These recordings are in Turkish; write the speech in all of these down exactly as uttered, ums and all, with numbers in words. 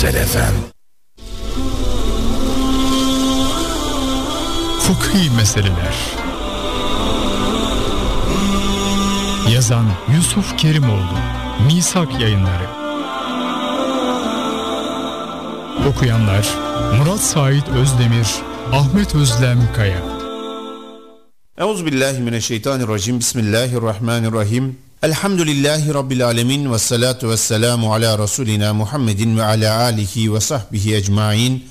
Güzel F M. Fıkhi meseleler. Yazan Yusuf Kerimoğlu. Misak Yayınları. Okuyanlar Murat Sait Özdemir, Ahmet Özlem Kaya. Euzubillahimineşşeytanirracim. Bismillahirrahmanirrahim. Elhamdülillahi Rabbil alemin ve salatu ve selamu ala Resulina Muhammedin ve ala alihi ve sahbihi ecmain.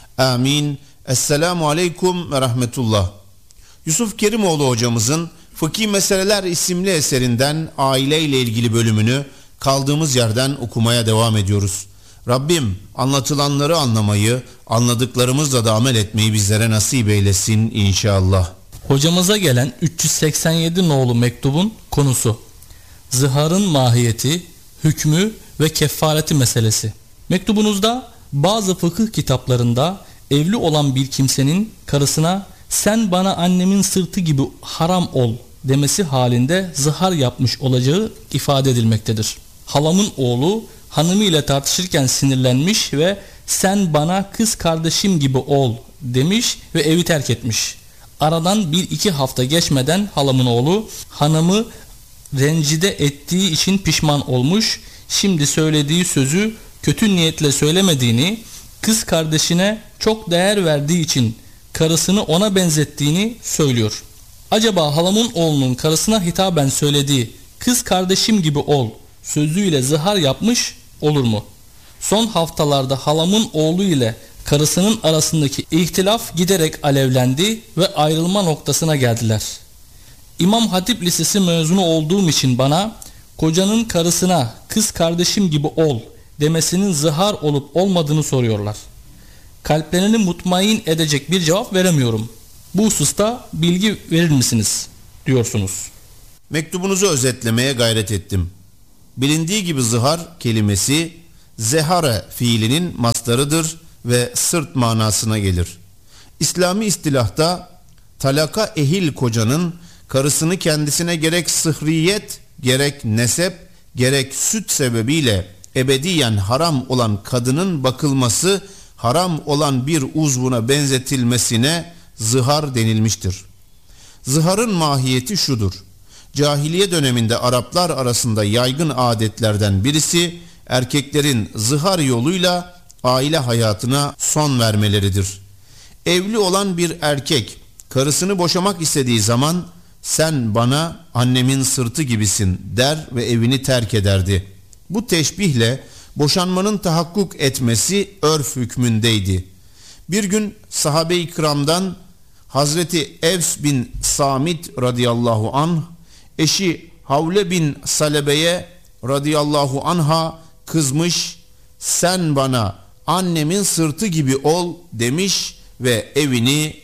Amin. Esselamu aleyküm ve rahmetullah. Yusuf Kerimoğlu hocamızın Fıkhi Meseleler isimli eserinden aileyle ilgili bölümünü kaldığımız yerden okumaya devam ediyoruz. Rabbim anlatılanları anlamayı, anladıklarımızla da amel etmeyi bizlere nasip eylesin inşallah. Hocamıza gelen üç yüz seksen yedi nolu mektubun konusu: Zıharın mahiyeti, hükmü ve kefareti meselesi. Mektubunuzda bazı fıkıh kitaplarında evli olan bir kimsenin karısına "sen bana annemin sırtı gibi haram ol" demesi halinde zihar yapmış olacağı ifade edilmektedir. Halamın oğlu hanımı ile tartışırken sinirlenmiş ve "sen bana kız kardeşim gibi ol" demiş ve evi terk etmiş. Aradan bir iki hafta geçmeden halamın oğlu hanımı rencide ettiği için pişman olmuş. Şimdi söylediği sözü kötü niyetle söylemediğini, kız kardeşine çok değer verdiği için karısını ona benzettiğini söylüyor. Acaba halamın oğlunun karısına hitaben söylediği "kız kardeşim gibi ol" sözüyle zihar yapmış olur mu? Son haftalarda halamın oğlu ile karısının arasındaki ihtilaf giderek alevlendi ve ayrılma noktasına geldiler. İmam Hatip Lisesi mezunu olduğum için bana kocanın karısına "kız kardeşim gibi ol" demesinin zihar olup olmadığını soruyorlar. Kalplerini mutmain edecek bir cevap veremiyorum. Bu hususta bilgi verir misiniz diyorsunuz. Mektubunuzu özetlemeye gayret ettim. Bilindiği gibi zihar kelimesi zehare fiilinin mastarıdır ve sırt manasına gelir. İslami istilahta talaka ehil kocanın karısını kendisine gerek sıhriyet, gerek nesep, gerek süt sebebiyle ebediyen haram olan kadının bakılması, haram olan bir uzvuna benzetilmesine zihar denilmiştir. Ziharın mahiyeti şudur: cahiliye döneminde Araplar arasında yaygın adetlerden birisi, erkeklerin zihar yoluyla aile hayatına son vermeleridir. Evli olan bir erkek karısını boşamak istediği zaman "sen bana annemin sırtı gibisin" der ve evini terk ederdi. Bu teşbihle boşanmanın tahakkuk etmesi örf hükmündeydi. Bir gün sahabe-i kiramdan Hazreti Evs bin Samit radıyallahu anh eşi Havle bin Salebe'ye radıyallahu anha kızmış, "sen bana annemin sırtı gibi ol" demiş ve evini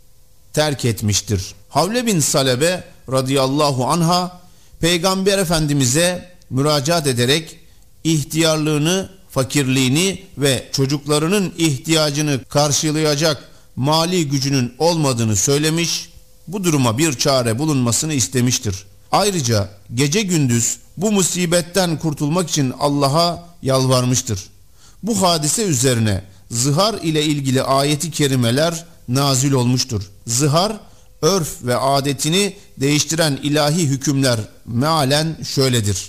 terk etmiştir. Havle bin Salebe radıyallahu anha Peygamber Efendimiz'e müracaat ederek ihtiyarlığını, fakirliğini ve çocuklarının ihtiyacını karşılayacak mali gücünün olmadığını söylemiş, bu duruma bir çare bulunmasını istemiştir. Ayrıca gece gündüz bu musibetten kurtulmak için Allah'a yalvarmıştır. Bu hadise üzerine zihar ile ilgili ayeti kerimeler nazil olmuştur. Zihar, örf ve adetini değiştiren ilahi hükümler mealen şöyledir: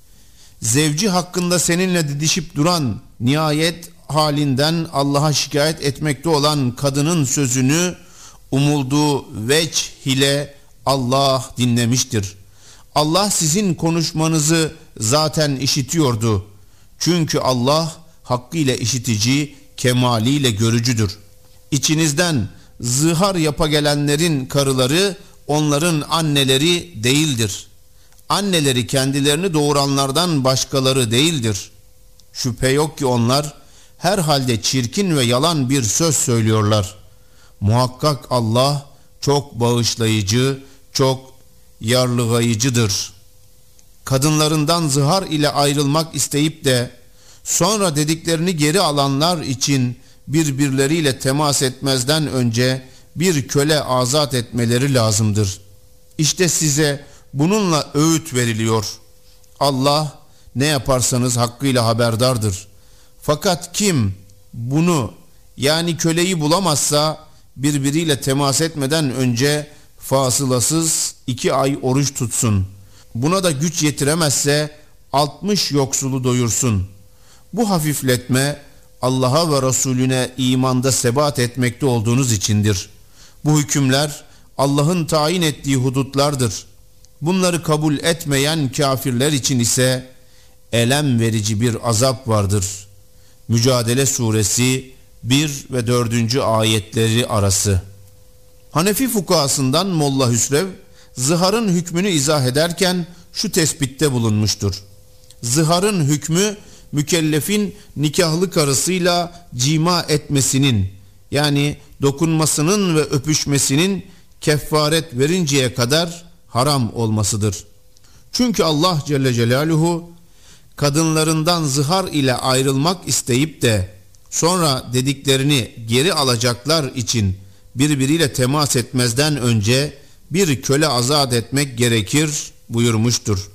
zevci hakkında seninle didişip duran, nihayet halinden Allah'a şikayet etmekte olan kadının sözünü umulduğu veç ile Allah dinlemiştir. Allah sizin konuşmanızı zaten işitiyordu. Çünkü Allah hakkıyla işitici, kemaliyle görücüdür. İçinizden zihar yapa gelenlerin karıları onların anneleri değildir. Anneleri kendilerini doğuranlardan başkaları değildir. Şüphe yok ki onlar herhalde çirkin ve yalan bir söz söylüyorlar. Muhakkak Allah çok bağışlayıcı, çok yarlıgayıcıdır. Kadınlarından zihar ile ayrılmak isteyip de sonra dediklerini geri alanlar için birbirleriyle temas etmezden önce bir köle azat etmeleri lazımdır. İşte size bununla öğüt veriliyor. Allah ne yaparsanız hakkıyla haberdardır. Fakat kim bunu yani köleyi bulamazsa birbiriyle temas etmeden önce fasılasız iki ay oruç tutsun. Buna da güç yetiremezse altmış yoksulu doyursun. Bu hafifletme Allah'a ve Resulüne imanda sebat etmekte olduğunuz içindir. Bu hükümler Allah'ın tayin ettiği hudutlardır. Bunları kabul etmeyen kafirler için ise elem verici bir azap vardır. Mücadele Suresi bir ve dördüncü ayetleri arası. Hanefi fukahasından Molla Hüsrev, zıharın hükmünü izah ederken şu tespitte bulunmuştur. Zıharın hükmü mükellefin nikahlı karısıyla cima etmesinin, yani dokunmasının ve öpüşmesinin kefaret verinceye kadar haram olmasıdır. Çünkü Allah Celle Celaluhu kadınlarından zihar ile ayrılmak isteyip de sonra dediklerini geri alacaklar için birbiriyle temas etmezden önce bir köle azat etmek gerekir buyurmuştur.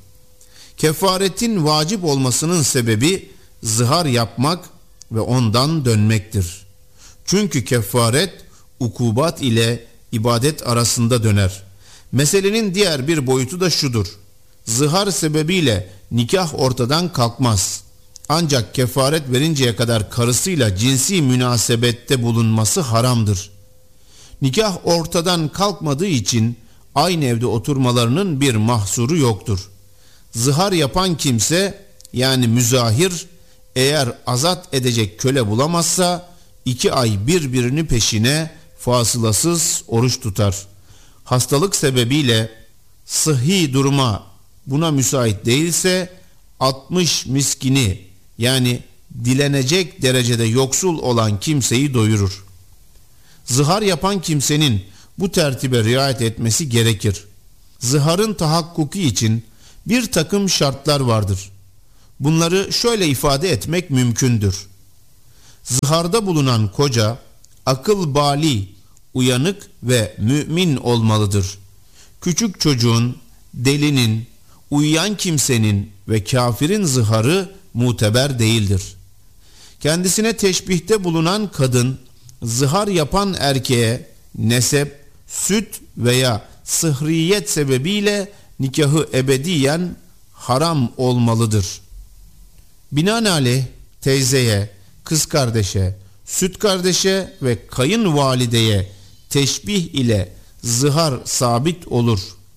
Kefaretin vacip olmasının sebebi zihar yapmak ve ondan dönmektir. Çünkü kefaret ukubat ile ibadet arasında döner. Meselenin diğer bir boyutu da şudur. Zihar sebebiyle nikah ortadan kalkmaz. Ancak kefaret verinceye kadar karısıyla cinsi münasebette bulunması haramdır. Nikah ortadan kalkmadığı için aynı evde oturmalarının bir mahsuru yoktur. Zihar yapan kimse yani müzahir eğer azat edecek köle bulamazsa iki ay birbirini peşine fasılasız oruç tutar. Hastalık sebebiyle sıhhi duruma buna müsait değilse altmış miskini yani dilenecek derecede yoksul olan kimseyi doyurur. Zihar yapan kimsenin bu tertibe riayet etmesi gerekir. Ziharın tahakkuki için bir takım şartlar vardır. Bunları şöyle ifade etmek mümkündür. Ziharda bulunan koca akıl bali, uyanık ve mümin olmalıdır. Küçük çocuğun, delinin, uyuyan kimsenin ve kafirin ziharı muteber değildir. Kendisine teşbihte bulunan kadın, zihar yapan erkeğe nesep, süt veya sıhriyet sebebiyle nikahı ebediyen haram olmalıdır. Binaenaleyh teyzeye, kız kardeşe, süt kardeşe ve kayınvalideye teşbih ile zihar sabit olur.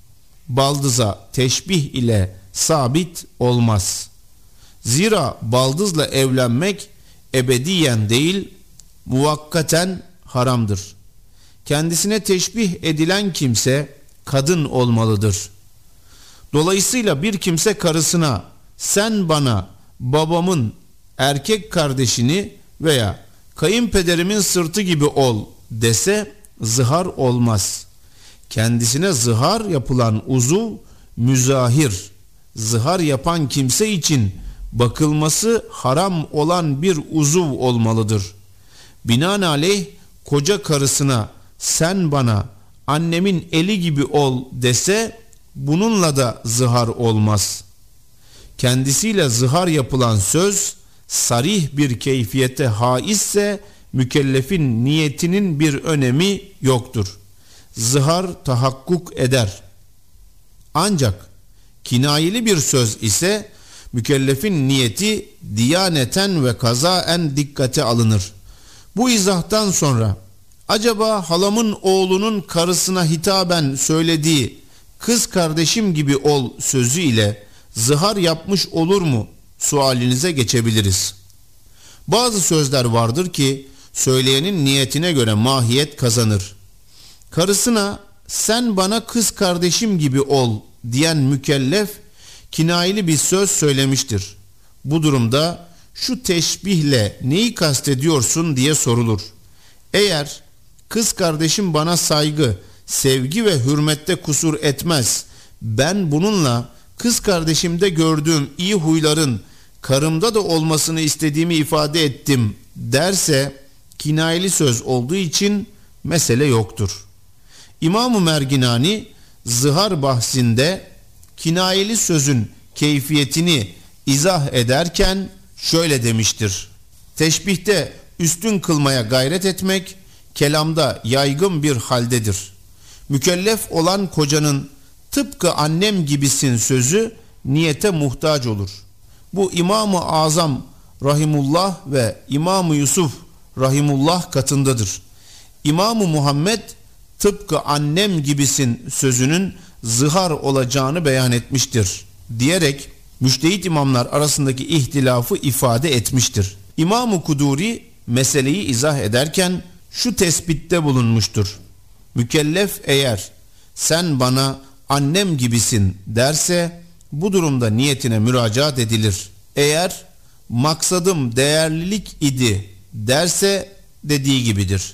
Baldıza teşbih ile sabit olmaz. Zira baldızla evlenmek ebediyen değil, muvakkaten haramdır. Kendisine teşbih edilen kimse kadın olmalıdır. Dolayısıyla bir kimse karısına sen bana babamın erkek kardeşini veya kayınpederimin sırtı gibi ol dese zihar olmaz. Kendisine zihar yapılan uzuv müzahir. Zihar yapan kimse için bakılması haram olan bir uzuv olmalıdır. Binaenaleyh koca karısına sen bana annemin eli gibi ol dese bununla da zihar olmaz. Kendisiyle zihar yapılan söz sarih bir keyfiyete haizse mükellefin niyetinin bir önemi yoktur. Zihar tahakkuk eder. Ancak kinayeli bir söz ise mükellefin niyeti diyaneten ve kazaen dikkate alınır. Bu izahtan sonra acaba halamın oğlunun karısına hitaben söylediği kız kardeşim gibi ol sözü ile zihar yapmış olur mu sualinize geçebiliriz. Bazı sözler vardır ki söyleyenin niyetine göre mahiyet kazanır. Karısına sen bana kız kardeşim gibi ol diyen mükellef kinayeli bir söz söylemiştir. Bu durumda şu teşbihle neyi kastediyorsun diye sorulur. Eğer kız kardeşim bana saygı, sevgi ve hürmette kusur etmez, ben bununla kız kardeşimde gördüğüm iyi huyların karımda da olmasını istediğimi ifade ettim derse kinayeli söz olduğu için mesele yoktur. İmam-ı Merginani zihar bahsinde kinayeli sözün keyfiyetini izah ederken şöyle demiştir. Teşbihte üstün kılmaya gayret etmek, kelamda yaygın bir haldedir. Mükellef olan kocanın tıpkı annem gibisin sözü niyete muhtaç olur. Bu İmam-ı Azam Rahimullah ve İmam-ı Yusuf Rahimullah katındadır. İmam-ı Muhammed tıpkı annem gibisin sözünün zihar olacağını beyan etmiştir diyerek müştehit imamlar arasındaki ihtilafı ifade etmiştir. İmam-ı Kuduri meseleyi izah ederken şu tespitte bulunmuştur. Mükellef eğer sen bana annem gibisin derse bu durumda niyetine müracaat edilir. Eğer maksadım değerlilik idi derse dediği gibidir.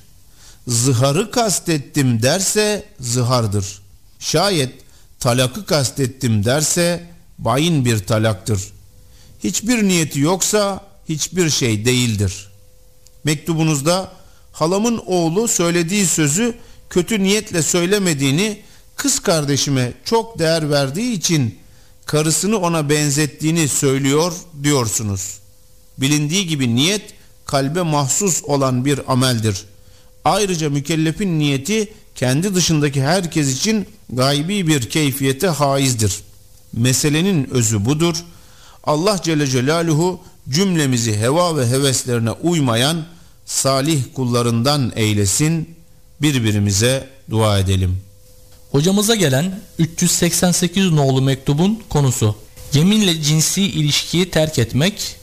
Zıharı kastettim derse zıhardır. Şayet talakı kastettim derse bayin bir talaktır. Hiçbir niyeti yoksa hiçbir şey değildir. Mektubunuzda halamın oğlu söylediği sözü kötü niyetle söylemediğini, kız kardeşime çok değer verdiği için karısını ona benzettiğini söylüyor diyorsunuz. Bilindiği gibi niyet kalbe mahsus olan bir ameldir. Ayrıca mükellefin niyeti kendi dışındaki herkes için gaybi bir keyfiyete haizdir. Meselenin özü budur. Allah Celle Celaluhu cümlemizi heva ve heveslerine uymayan salih kullarından eylesin. Birbirimize dua edelim. Hocamıza gelen üç yüz seksen sekiz nolu mektubun konusu: yeminle cinsi ilişkiyi terk etmek,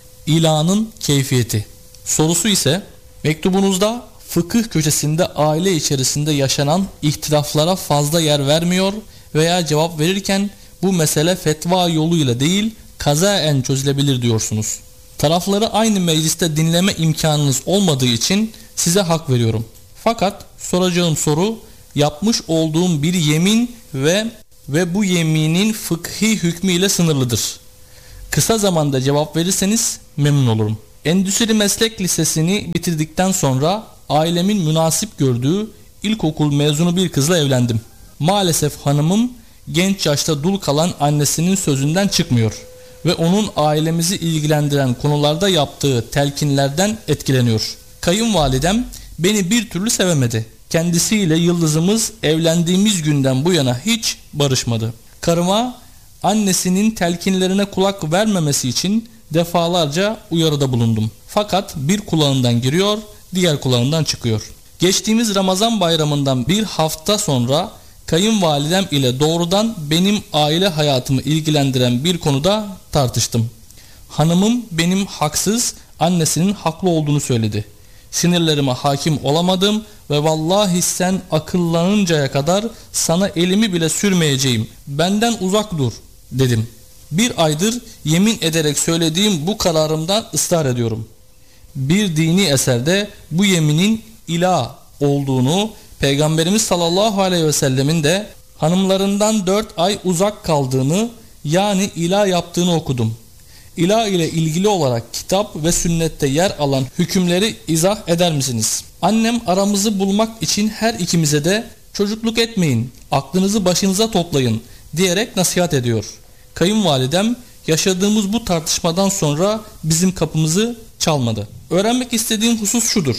ilanın keyfiyeti. Sorusu ise mektubunuzda fıkıh köşesinde aile içerisinde yaşanan ihtilaflara fazla yer vermiyor veya cevap verirken bu mesele fetva yoluyla değil kazaen çözülebilir diyorsunuz. Tarafları aynı mecliste dinleme imkanınız olmadığı için size hak veriyorum. Fakat soracağım soru yapmış olduğum bir yemin ve ve bu yeminin fıkhi hükmü ile sınırlıdır. Kısa zamanda cevap verirseniz memnun olurum. Endüstri Meslek Lisesi'ni bitirdikten sonra ailemin münasip gördüğü ilkokul mezunu bir kızla evlendim. Maalesef hanımım genç yaşta dul kalan annesinin sözünden çıkmıyor ve onun ailemizi ilgilendiren konularda yaptığı telkinlerden etkileniyor. Kayınvalidem beni bir türlü sevemedi. Kendisiyle yıldızımız evlendiğimiz günden bu yana hiç barışmadı. Karıma annesinin telkinlerine kulak vermemesi için defalarca uyarıda bulundum. Fakat bir kulağından giriyor, diğer kulağından çıkıyor. Geçtiğimiz Ramazan bayramından bir hafta sonra kayınvalidem ile doğrudan benim aile hayatımı ilgilendiren bir konuda tartıştım. Hanımım benim haksız, annesinin haklı olduğunu söyledi. Sinirlerime hakim olamadım ve vallahi sen akıllanıncaya kadar sana elimi bile sürmeyeceğim. Benden uzak dur dedim. Bir aydır yemin ederek söylediğim bu kararımdan ısrar ediyorum. Bir dini eserde bu yeminin ilah olduğunu, Peygamberimiz sallallahu aleyhi ve sellemin de hanımlarından dört ay uzak kaldığını, yani ilah yaptığını okudum. İlah ile ilgili olarak kitap ve sünnette yer alan hükümleri izah eder misiniz? Annem aramızı bulmak için her ikimize de çocukluk etmeyin, aklınızı başınıza toplayın diyerek nasihat ediyor. Kayınvalidem yaşadığımız bu tartışmadan sonra bizim kapımızı çalmadı. Öğrenmek istediğim husus şudur: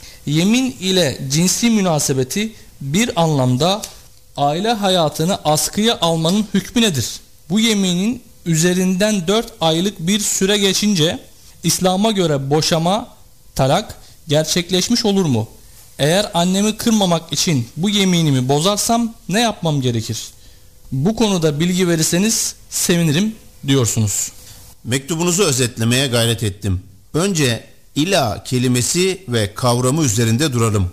yemin ile cinsi münasebeti bir anlamda aile hayatını askıya almanın hükmü nedir? Bu yeminin üzerinden dört aylık bir süre geçince İslam'a göre boşama, talak gerçekleşmiş olur mu? Eğer annemi kırmamak için bu yeminimi bozarsam ne yapmam gerekir? Bu konuda bilgi verirseniz sevinirim diyorsunuz. Mektubunuzu özetlemeye gayret ettim. Önce ilah kelimesi ve kavramı üzerinde duralım.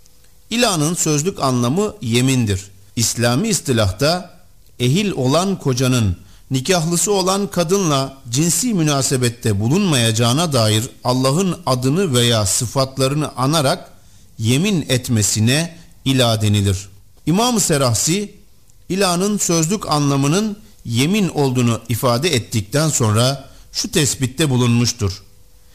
İlahın sözlük anlamı yemindir. İslami istilahta ehil olan kocanın nikahlısı olan kadınla cinsi münasebette bulunmayacağına dair Allah'ın adını veya sıfatlarını anarak yemin etmesine ilah denilir. İmam-ı Serahsi ilahın sözlük anlamının yemin olduğunu ifade ettikten sonra şu tespitte bulunmuştur: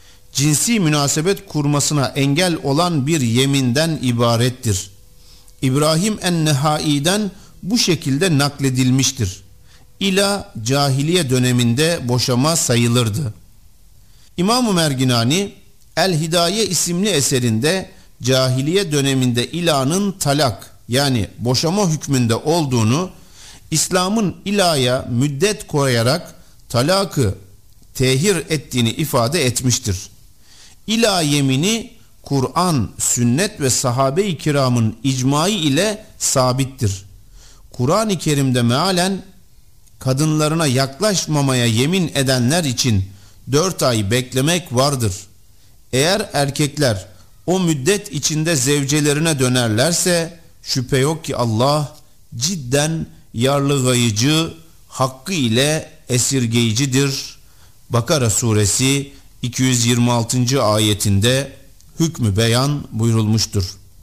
cinsi münasebet kurmasına engel olan bir yeminden ibarettir. İbrahim en-Nehai'den bu şekilde nakledilmiştir. İlah cahiliye döneminde boşama sayılırdı. İmam-ı Merginani El-Hidaye isimli eserinde cahiliye döneminde ila'nın talak yani boşama hükmünde olduğunu, İslam'ın ila'ya müddet koyarak talakı tehir ettiğini ifade etmiştir. İla yemini Kur'an, sünnet ve sahabe-i kiramın icmai ile sabittir. Kur'an-ı Kerim'de mealen kadınlarına yaklaşmamaya yemin edenler için dört ay beklemek vardır. Eğer erkekler o müddet içinde zevcelerine dönerlerse şüphe yok ki Allah cidden yarlıgayıcı, hakkı ile esirgeyicidir. Bakara suresi iki yüz yirmi altıncı ayetinde hükmü beyan buyurulmuştur.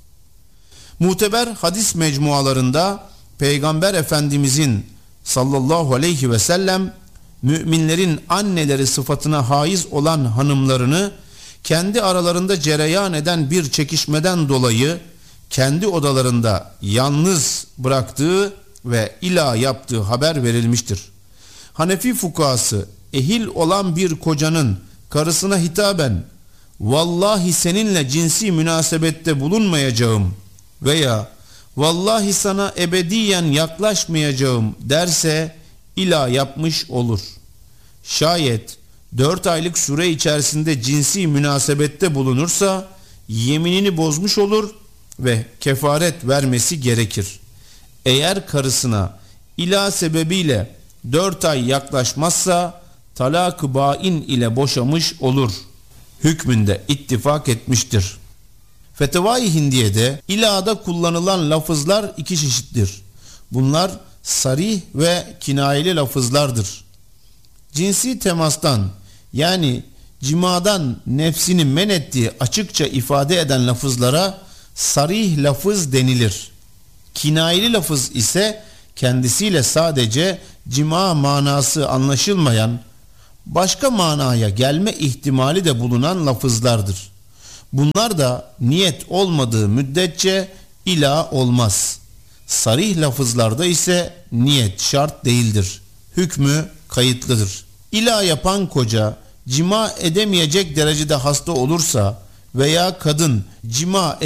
Muteber hadis mecmualarında Peygamber Efendimizin sallallahu aleyhi ve sellem müminlerin anneleri sıfatına haiz olan hanımlarını kendi aralarında cereyan eden bir çekişmeden dolayı kendi odalarında yalnız bıraktığı ve ila yaptığı haber verilmiştir. Hanefi fukahası ehil olan bir kocanın karısına hitaben vallahi seninle cinsi münasebette bulunmayacağım veya vallahi sana ebediyen yaklaşmayacağım derse ila yapmış olur. Şayet dört aylık süre içerisinde cinsi münasebette bulunursa yeminini bozmuş olur ve kefaret vermesi gerekir. Eğer karısına ila sebebiyle dört ay yaklaşmazsa talak-ı bain ile boşamış olur hükmünde ittifak etmiştir. Fetevai Hindiye'de ilada kullanılan lafızlar iki çeşittir. Bunlar sarih ve kinayeli lafızlardır. Cinsi temastan yani cimadan nefsini men ettiği açıkça ifade eden lafızlara sarih lafız denilir. Kinayeli lafız ise kendisiyle sadece cima manası anlaşılmayan, başka manaya gelme ihtimali de bulunan lafızlardır. Bunlar da niyet olmadığı müddetçe ila olmaz. Sarih lafızlarda ise niyet şart değildir. Hükmü kayıtlıdır. İla yapan koca cima edemeyecek derecede hasta olursa veya kadın cima